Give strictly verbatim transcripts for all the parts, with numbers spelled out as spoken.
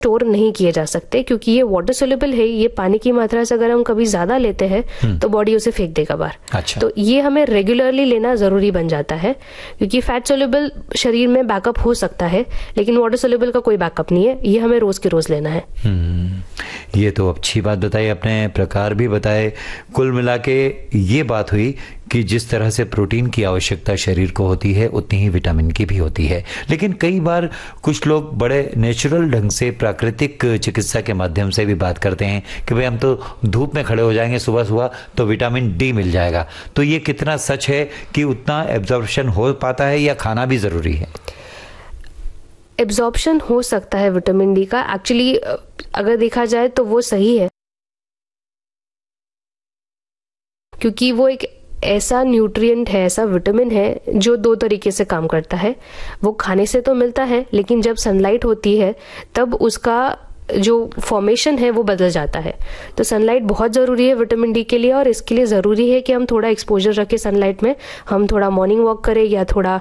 Store नहीं किए जा सकते, क्योंकि ये वाटर सोल्यूबल है। ये पानी की मात्रा से अगर हम कभी ज्यादा लेते हैं तो बॉडी उसे फेंक देगा बाहर। अच्छा। तो ये हमें रेगुलरली लेना जरूरी बन जाता है, क्योंकि फैट सोल्यूबल शरीर में बैकअप हो सकता है, लेकिन वाटर सोल्यूबल का कोई बैकअप नहीं है। ये हमें रोज के रोज लेना है। ये तो अच्छी बात बताई, अपने प्रकार भी बताए। कुल मिला के ये बात हुई कि जिस तरह से प्रोटीन की आवश्यकता शरीर को होती है उतनी ही विटामिन की भी होती है। लेकिन कई बार कुछ लोग बड़े नेचुरल ढंग से प्राकृतिक चिकित्सा के माध्यम से भी बात करते हैं कि भाई हम तो धूप में खड़े हो जाएंगे सुबह सुबह तो विटामिन डी मिल जाएगा। तो ये कितना सच है कि उतना एब्जॉर्प्शन हो पाता है या खाना भी ज़रूरी है? एब्जॉर्प्शन हो सकता है विटामिन डी का। एक्चुअली अगर देखा जाए तो वो सही है, क्योंकि वो एक ऐसा न्यूट्रिएंट है, ऐसा विटामिन है जो दो तरीके से काम करता है। वो खाने से तो मिलता है, लेकिन जब सनलाइट होती है तब उसका जो फॉर्मेशन है वो बदल जाता है। तो सनलाइट बहुत ज़रूरी है विटामिन डी के लिए, और इसके लिए ज़रूरी है कि हम थोड़ा एक्सपोजर रखें सनलाइट में। हम थोड़ा मॉर्निंग वॉक करें या थोड़ा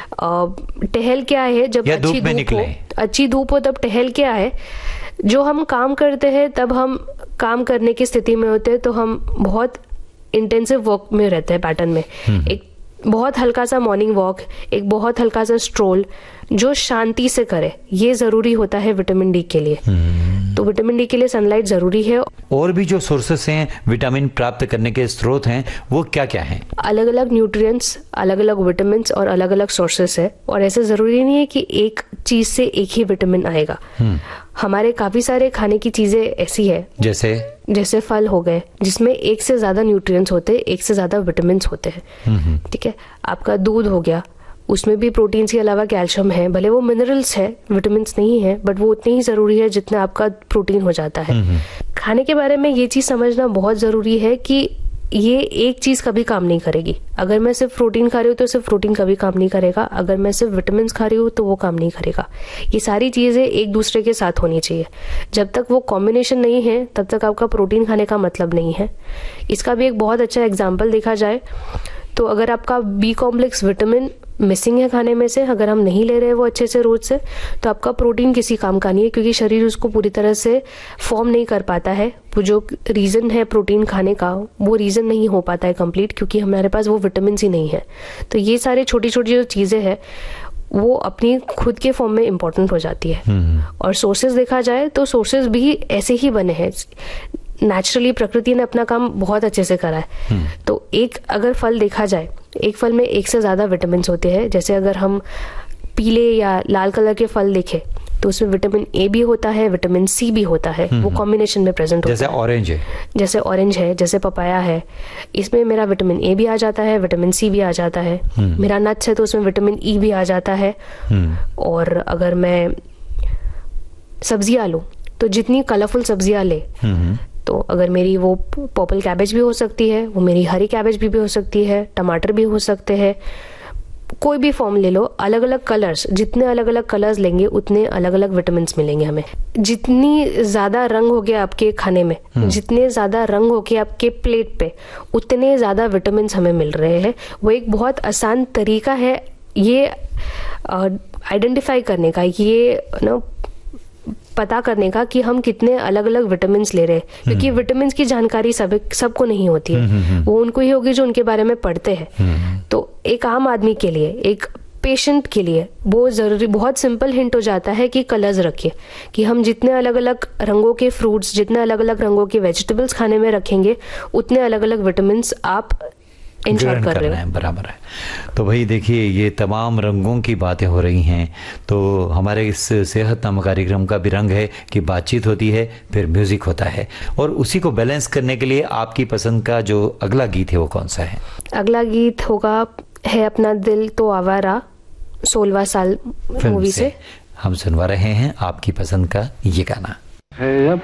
टहल के आए, जब अच्छी धूप हो अच्छी धूप हो तब टहल के आए। जो हम काम करते हैं तब हम काम करने की स्थिति में होते हैं, तो हम बहुत इंटेंसिव वर्क में रहते हैं पैटर्न में। एक बहुत हल्का सा मॉर्निंग वॉक, एक बहुत हल्का सा स्ट्रोल जो शांति से करे, ये जरूरी होता है विटामिन डी के लिए। तो विटामिन डी के लिए सनलाइट जरूरी है। और भी जो सोर्सेस हैं विटामिन प्राप्त करने के स्रोत हैं वो क्या क्या हैं? अलग अलग न्यूट्रिएंट्स, अलग अलग विटामिन और अलग अलग सोर्सेस है, और ऐसे जरूरी नहीं है कि एक चीज से एक ही विटामिन आएगा। हमारे काफी सारे खाने की चीजें ऐसी है, जैसे जैसे फल हो गए जिसमें एक से ज्यादा न्यूट्रिएंट्स होते हैं, एक से ज्यादा विटामिन होते हैं। ठीक है, आपका दूध हो गया, उसमें भी प्रोटीन्स के अलावा कैल्शियम है। भले वो मिनरल्स है, विटामिन नहीं है, बट वो उतनी ही जरूरी है जितना आपका प्रोटीन हो जाता है। खाने के बारे में ये चीज समझना बहुत जरूरी है कि ये एक चीज कभी काम नहीं करेगी। अगर मैं सिर्फ प्रोटीन खा रही हूँ तो सिर्फ प्रोटीन कभी काम नहीं करेगा। अगर मैं सिर्फ विटामिन खा रही हूँ तो वो काम नहीं करेगा। ये सारी चीजें एक दूसरे के साथ होनी चाहिए। जब तक वो कॉम्बिनेशन नहीं है तब तक आपका प्रोटीन खाने का मतलब नहीं है। इसका भी एक बहुत अच्छा एग्जाम्पल देखा जाए तो अगर आपका बी कॉम्प्लेक्स विटामिन मिसिंग है खाने में से, अगर हम नहीं ले रहे हैं वो अच्छे से रोज से, तो आपका प्रोटीन किसी काम का नहीं है, क्योंकि शरीर उसको पूरी तरह से फॉर्म नहीं कर पाता है। वो जो रीजन है प्रोटीन खाने का, वो रीजन नहीं हो पाता है कंप्लीट, क्योंकि हमारे पास वो विटामिन ही नहीं है। तो ये सारे छोटी छोटी जो चीजें हैं वो अपनी खुद के फॉर्म में इम्पोर्टेंट हो जाती है। और सोर्सेज देखा जाए तो सोर्सेज भी ऐसे ही बने हैं। नेचुरली प्रकृति ने अपना काम बहुत अच्छे से करा है। तो एक अगर फल देखा जाए, एक फल में एक से ज्यादा विटामिन होते हैं। जैसे अगर हम पीले या लाल कलर के फल देखें तो उसमें विटामिन ए भी होता है, विटामिन सी भी होता है, वो कॉम्बिनेशन में प्रेजेंट होता है। जैसे ऑरेंज है, जैसे ऑरेंज है, जैसे पपाया है, इसमें मेरा विटामिन ए भी आ जाता है, विटामिन सी भी आ जाता है। मेरा नट्स है तो उसमें विटामिन ई भी आ जाता है। और अगर मैं सब्जियां लूं तो जितनी कलरफुल सब्जियां ले, तो अगर मेरी वो पर्पल कैबेज भी हो सकती है, वो मेरी हरी कैबेज भी, भी हो सकती है, टमाटर भी हो सकते हैं, कोई भी फॉर्म ले लो, अलग अलग कलर्स, जितने अलग अलग कलर्स लेंगे उतने अलग अलग विटामिन मिलेंगे हमें। जितनी ज्यादा रंग हो गया आपके खाने में, जितने ज्यादा रंग हो गए आपके प्लेट पे, उतने ज्यादा विटामिन हमें मिल रहे हैं। वो एक बहुत आसान तरीका है ये आइडेंटिफाई करने का, ये ना पता करने का कि हम कितने अलग अलग विटामिन ले रहे हैं, क्योंकि विटामिन की जानकारी सब सबको नहीं होती है। वो उनको ही होगी जो उनके बारे में पढ़ते हैं। तो एक आम आदमी के लिए, एक पेशेंट के लिए बहुत जरूरी, बहुत सिंपल हिंट हो जाता है कि कलर्स रखिए, कि हम जितने अलग अलग रंगों के फ्रूट्स, जितने अलग अलग रंगों के वेजिटेबल्स खाने में रखेंगे उतने अलग अलग विटामिन आप ग्रहण कर रहे हैं। बराबर है। तो भाई देखिए, ये तमाम रंगों की बातें हो रही हैं, तो हमारे इस सेहत नामक कार्यक्रम का भी रंग है कि बातचीत होती है, फिर म्यूजिक होता है, और उसी को बैलेंस करने के लिए आपकी पसंद का जो अगला गीत है वो कौन सा है? अगला गीत होगा है अपना दिल तो आवारा, सोलहवां साल मूवी से। हम सुनवा रहे हैं आपकी पसंद का ये गाना। है